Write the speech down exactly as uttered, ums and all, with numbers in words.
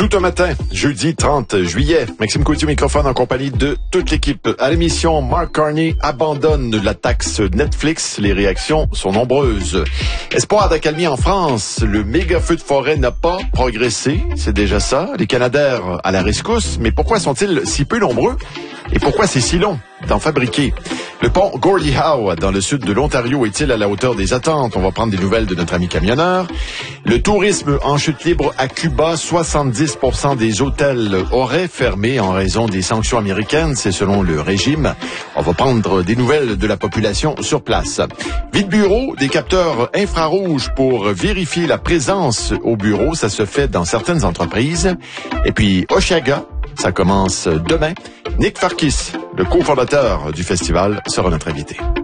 Tout un matin, jeudi trente juillet, Maxime Coutier au microphone en compagnie de toute l'équipe. À l'émission, Mark Carney abandonne la taxe Netflix. Les réactions sont nombreuses. Espoir d'accalmie en France. Le méga feu de forêt n'a pas progressé. C'est déjà ça. Les Canadaires à la rescousse. Mais pourquoi sont-ils si peu nombreux? Et pourquoi c'est si long d'en fabriquer? Le pont Gordie Howe dans le sud de l'Ontario est-il à la hauteur des attentes? On va prendre des nouvelles de notre ami camionneur. Le tourisme en chute libre à Cuba, soixante-dix pour cent des hôtels auraient fermé en raison des sanctions américaines, c'est selon le régime. On va prendre des nouvelles de la population sur place. Vide bureau, des capteurs infrarouges pour vérifier la présence au bureau, ça se fait dans certaines entreprises. Et puis Osheaga, ça commence demain. Nick Farkis, le cofondateur du festival, sera notre invité.